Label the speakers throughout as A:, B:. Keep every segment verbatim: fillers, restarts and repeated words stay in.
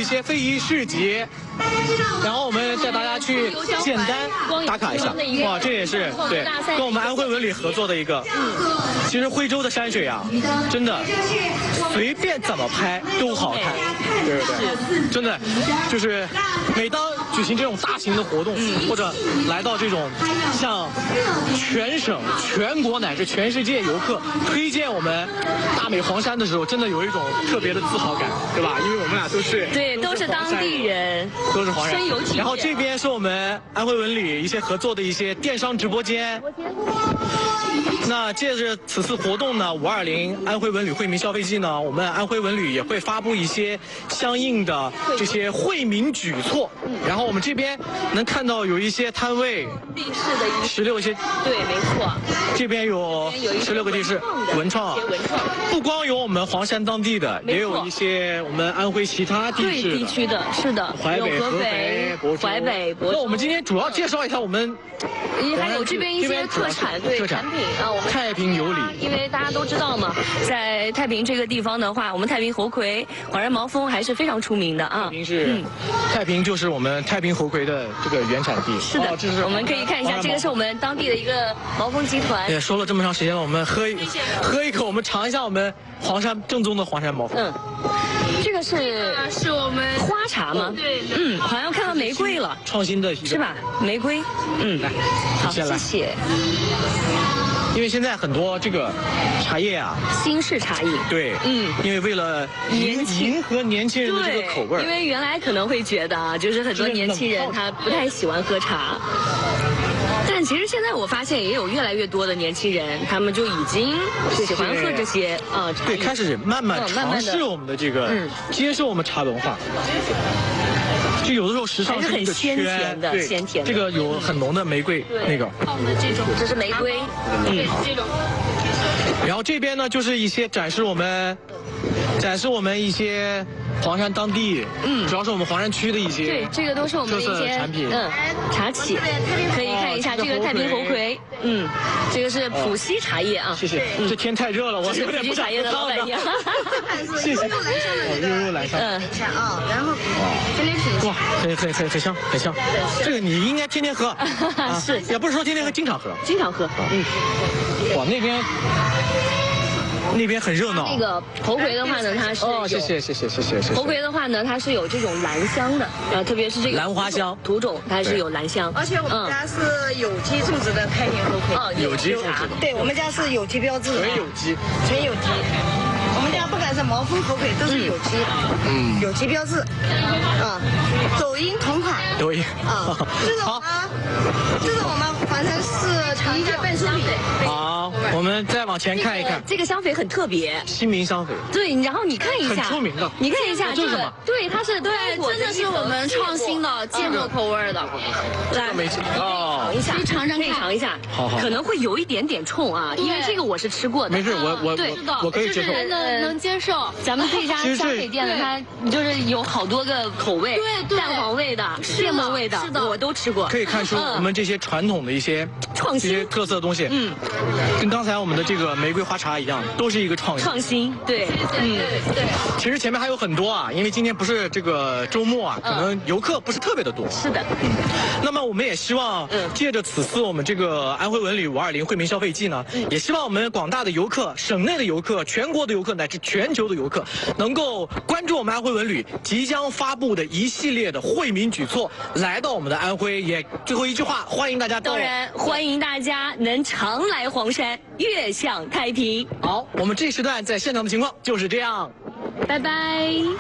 A: 些非遗市集，然后我们带大家去简单打卡一下。哇，这也是对，跟我们安徽文旅合作的一个。其实徽州的山水啊，真的随便怎么拍都好看，对不对？真的就是每当举行这种大型的活动，或者来到这种向全省、全国乃至全世界游客推荐我们大美黄山的时候，真的有一种特别的自豪感，对吧？因为我们俩都是
B: 对，都是当地人，
A: 都是黄山，
B: 深有体验。
A: 然后这边是我们安徽文旅一些合作的一些电商直播间。那借着此次活动呢，五二零安徽文旅惠民消费季呢，我们安徽文旅也会发布一些相应的这些惠民举措。然后我们这边能看到有一些摊位，
B: 地市的一
A: 十六些，
B: 对，没错。
A: 这边有十六个地市文创，
B: 文创，
A: 不光有我们黄山当地的，也有一些我们安徽其他地市
B: 地区的，是的，
A: 淮北、合肥、亳州。
B: 淮北、亳州。
A: 那我们今天主要介绍一下我们，
B: 还有这边一些特产，对，产品啊，我们
A: 太平有礼。
B: 因为大家都知道嘛，在太平这个地方的话，我们太平猴魁、黄山毛峰还是非常出名的啊。
A: 太平是，太平就是我们太平猴魁的这个原产地。
B: 是的，
A: 这是
B: 我们可以看一下，这个是我们当地的一个毛峰集团。
A: 也说了这么长时间了，我们喝一喝一口，我们尝一下我们黄山正宗的黄山毛峰。
B: 嗯，这个是
C: 是我们
B: 花茶吗？
C: 对，
B: 嗯，好像看到玫瑰了，
A: 创新的
B: 是吧？玫瑰，嗯，
A: 来，
B: 好，谢谢。
A: 因为现在很多这个茶叶啊，
B: 新式茶叶，
A: 对，嗯，因为为了迎迎合年轻人的这个口味，
B: 因为原来可能会觉得啊，就是很多年轻人他不太喜欢喝茶，但其实现在我发现也有越来越多的年轻人，他们就已经喜欢喝这些啊，
A: 对，开始慢慢尝试我们的这个，接受我们茶文化。就有的时候时尚
B: 是一个鲜甜的，鲜甜的。
A: 这个有很浓的玫瑰，那个。
C: 放的这种，
B: 这是玫瑰，
C: 对，这种。
A: 然后这边呢，就是一些展示我们，展示我们一些黄山当地，嗯，主要是我们黄山区的一些，
B: 对，这个都是我们的一些
A: 产品，
B: 嗯，茶企，可以看一下这个太平猴魁，嗯，这个是普西茶叶啊，
A: 谢谢，这天太热了，我有点不想喝汤了，谢谢，哦，悠悠蓝山，
C: 嗯，啊，然后真的挺
A: 哇，很很很很香，很香，这个你应该天天喝，
B: 是，
A: 也不是说天天喝，经常喝，
B: 经常喝，嗯，
A: 哇，那边。那边很热闹。
B: 那个猴魁的话呢，它是
A: 哦，谢谢谢谢谢谢谢谢。
B: 猴魁的话呢，它是有这种兰香的，呃，特别是这个
A: 兰花香
B: 土种，它是有兰香。
D: 而且我们家是有机种植的太平猴魁，
B: 哦，
A: 有机种植的。
D: 对，我们家是有机标志的，
A: 纯有机，
D: 纯有机。我们家不管是毛峰猴魁都是有机，嗯，有机标志，啊，抖音同款，
A: 抖音
D: 啊，这是我们，这是我们黄山市常见伴手礼。
A: 好，我们再往前看一看，
B: 这个香榧很特别，
A: 新民香榧。
B: 对，然后你看一下，
A: 很出名的，
B: 你看一下这个，对，它是
C: 对，真的是我们创新的芥末口味的。
A: 来，没吃哦，
B: 尝一下，
C: 可以尝尝，
B: 可以尝一下，
A: 好好，
B: 可能会有一点点冲啊，因为这个我是吃过的。
A: 没事，我我
B: 对
A: 我可以接受，
C: 能能接受。
B: 咱们这家香榧店的它就是有好多个口味，
C: 对，
B: 蛋黄味的、芥末味的，
C: 是的，
B: 我都吃过。
A: 可以看出我们这些传统的一些
B: 创新、
A: 这些特色的东西，嗯，跟刚才我们的这个玫瑰花茶一样，都是一个创新。
B: 创新，对，
C: 嗯，对。
A: 其实前面还有很多啊，因为今天不是这个周末啊，可能游客不是特别的多。
B: 是的。
A: 那么我们也希望借着此次我们这个安徽文旅五二零惠民消费季呢，也希望我们广大的游客、省内的游客、全国的游客乃至全球的游客，能够关注我们安徽文旅即将发布的一系列的惠民举措，来到我们的安徽。也最后一句话，欢迎大家到。
B: 当然，欢迎大家能常来黄山，悦享太平。
A: 好，我们这时段在现场的情况就是这样。
B: 拜拜。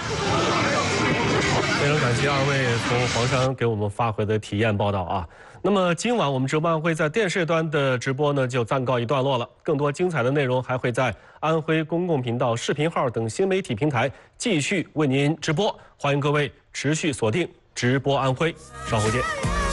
E: 非常感谢二位从黄山给我们发回的体验报道啊。那么今晚我们直播安徽在电视端的直播呢就暂告一段落了，更多精彩的内容还会在安徽公共频道、视频号等新媒体平台继续为您直播，欢迎各位持续锁定直播安徽，稍后见。